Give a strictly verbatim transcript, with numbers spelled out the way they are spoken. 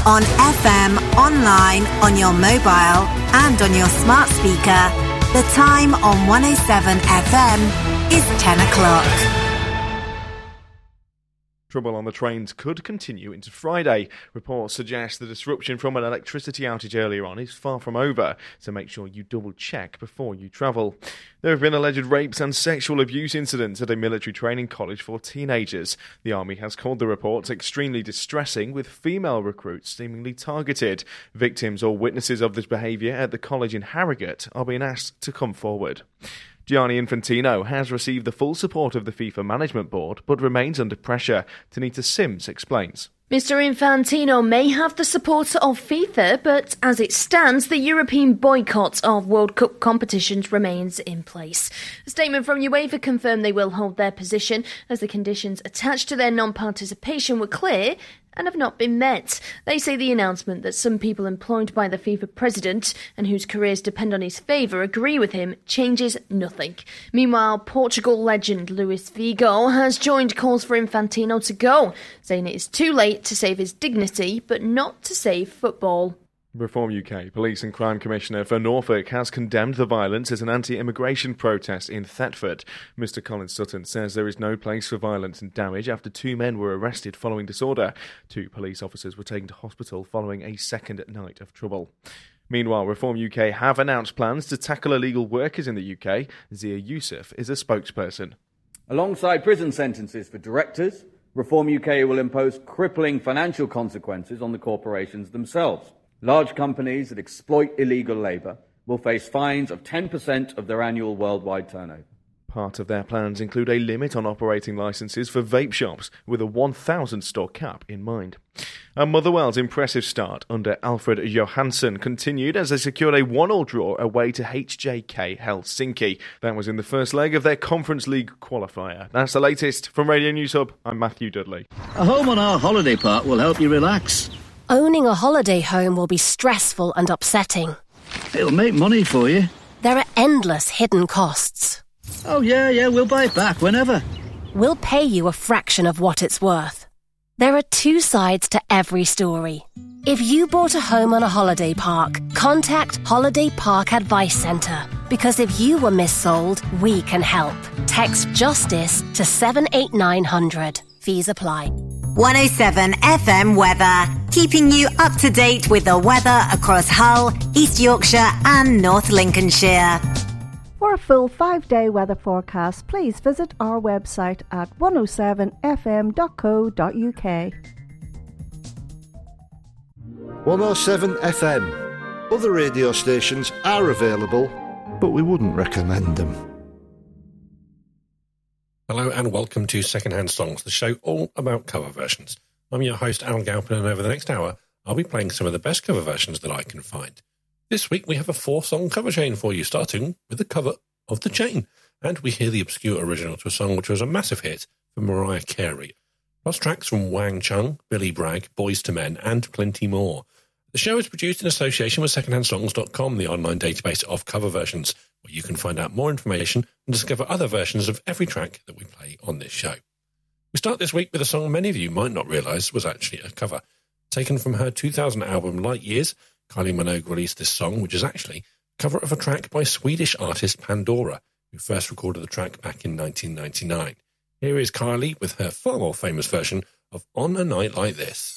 On F M, online, on your mobile and on your smart speaker. The time on one oh seven F M is ten o'clock. Trouble on the trains could continue into Friday. Reports suggest the disruption from an electricity outage earlier on is far from over, so make sure you double-check before you travel. There have been alleged rapes and sexual abuse incidents at a military training college for teenagers. The Army has called the reports extremely distressing, with female recruits seemingly targeted. Victims or witnesses of this behaviour at the college in Harrogate are being asked to come forward. Gianni Infantino has received the full support of the FIFA Management Board, but remains under pressure. Tanita Sims explains. Mister Infantino may have the support of FIFA, but as it stands, the European boycott of World Cup competitions remains in place. A statement from UEFA confirmed they will hold their position, as the conditions attached to their non-participation were clear and have not been met. They say the announcement that some people employed by the FIFA president and whose careers depend on his favour agree with him changes nothing. Meanwhile, Portugal legend Luis Figo has joined calls for Infantino to go, saying it is too late to save his dignity, but not to save football. Reform U K Police and Crime Commissioner for Norfolk has condemned the violence as an anti-immigration protest in Thetford. Mister Colin Sutton says there is no place for violence and damage after two men were arrested following disorder. Two police officers were taken to hospital following a second night of trouble. Meanwhile, Reform U K have announced plans to tackle illegal workers in the U K. Zia Youssef is a spokesperson. Alongside prison sentences for directors, Reform U K will impose crippling financial consequences on the corporations themselves. Large companies that exploit illegal labour will face fines of ten percent of their annual worldwide turnover. Part of their plans include a limit on operating licences for vape shops, with a one thousand store cap in mind. And Motherwell's impressive start under Alfred Johansson continued as they secured a one-all draw away to H J K Helsinki. That was in the first leg of their Conference League qualifier. That's the latest. From Radio News Hub, I'm Matthew Dudley. A home on our holiday park will help you relax. Owning a holiday home will be stressful and upsetting. It'll make money for you. There are endless hidden costs. Oh, yeah, yeah, we'll buy it back whenever. We'll pay you a fraction of what it's worth. There are two sides to every story. If you bought a home on a holiday park, contact Holiday Park Advice Centre. Because if you were missold, we can help. Text JUSTICE to seven eight nine hundred. Fees apply. one oh seven F M weather, keeping you up to date with the weather across Hull, East Yorkshire and North Lincolnshire. For a full five-day weather forecast, please visit our website at one oh seven f m dot co dot u k. one oh seven F M. Other radio stations are available, but we wouldn't recommend them. Hello and welcome to Secondhand Songs, the show all about cover versions. I'm your host, Al Galpin, and over the next hour, I'll be playing some of the best cover versions that I can find. This week, we have a four-song cover chain for you, starting with the cover of The Chain. And we hear the obscure original to a song which was a massive hit for Mariah Carey. Plus tracks from Wang Chung, Billy Bragg, Boyz two Men, and plenty more. The show is produced in association with secondhand songs dot com, the online database of cover versions, where you can find out more information and discover other versions of every track that we play on this show. We start this week with a song many of you might not realise was actually a cover. Taken from her two thousand album Light Years, Kylie Minogue released this song, which is actually a cover of a track by Swedish artist Pandora, who first recorded the track back in nineteen ninety-nine. Here is Kylie with her far more famous version of On a Night Like This.